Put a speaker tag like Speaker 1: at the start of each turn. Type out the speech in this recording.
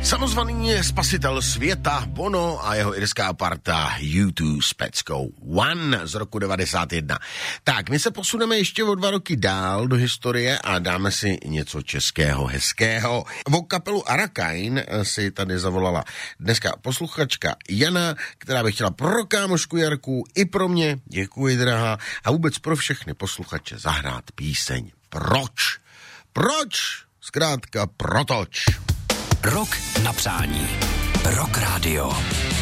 Speaker 1: Samozvaný spasitel světa Bono a jeho irská parta U2 s peckou One z roku 91. Tak, my se posuneme ještě o 2 roky dál do historie a dáme si něco českého, hezkého. O kapelu Arakain si tady zavolala dneska posluchačka Jana, která by chtěla pro kámošku Jarku i pro mě, děkuji drahá, a vůbec pro všechny posluchače zahrát píseň Proč? Proč? Zkrátka protoč.
Speaker 2: Rok na přání. Rock Radio.